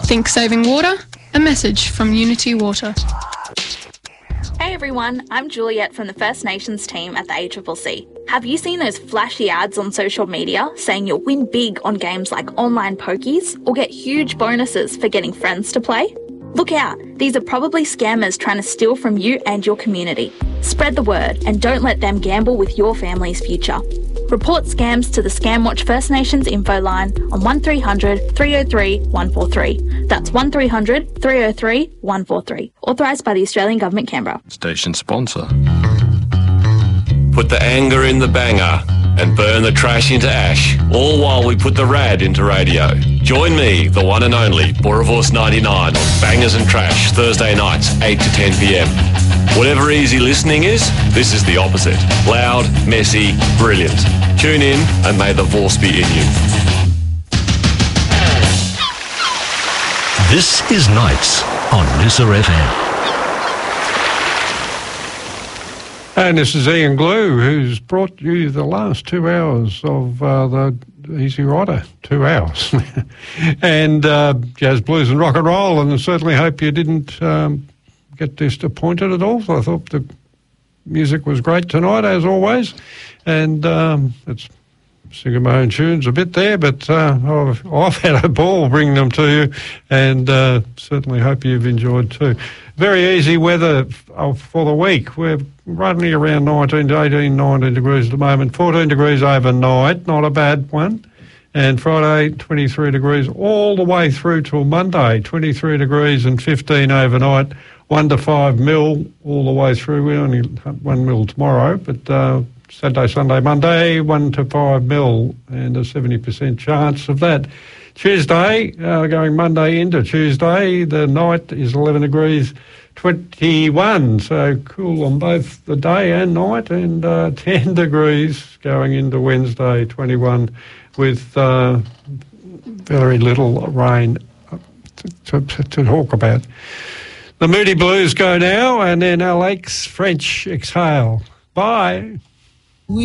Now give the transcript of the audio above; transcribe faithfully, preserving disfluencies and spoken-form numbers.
Think saving water? A message from Unity Water. Hey everyone, I'm Juliet from the First Nations team at the A C C C. Have you seen those flashy ads on social media saying you'll win big on games like online pokies or get huge bonuses for getting friends to play? Look out, these are probably scammers trying to steal from you and your community. Spread the word and don't let them gamble with your family's future. Report scams to the Scamwatch First Nations info line on one three hundred, three oh three, one four three. That's one three hundred, three oh three, one four three. Authorised by the Australian Government, Canberra. Station sponsor. Put the anger in the banger and burn the trash into ash, all while we put the rad into radio. Join me, the one and only Boravorce ninety-nine on Bangers and Trash, Thursday nights, eight to ten p.m. Whatever easy listening is, this is the opposite. Loud, messy, brilliant. Tune in and may the Vorce be in you. This is Nights on Noosa F M. And this is Ian Glue, who's brought you the last two hours of uh, the Easy Rider, two hours. and uh, jazz, blues and rock and roll, and I certainly hope you didn't um, get disappointed at all. I thought the music was great tonight, as always, and um, it's singing my own tunes a bit there, but uh, I've, I've had a ball bringing them to you, and uh, certainly hope you've enjoyed too. Very easy weather for the week. We're running around nineteen to eighteen, nineteen degrees at the moment, fourteen degrees overnight, not a bad one. And Friday, twenty-three degrees all the way through till Monday, twenty-three degrees and fifteen overnight, one to five mil all the way through. We only have one mil tomorrow, but uh, Saturday, Sunday, Monday, one to five mil, and a seventy percent chance of that. Tuesday, uh, going Monday into Tuesday, the night is eleven degrees, twenty-one, so cool on both the day and night, and uh, ten degrees going into Wednesday, twenty-one, with uh, very little rain to, to, to talk about. The Moody Blues go now, and then Alex French exhale. Bye.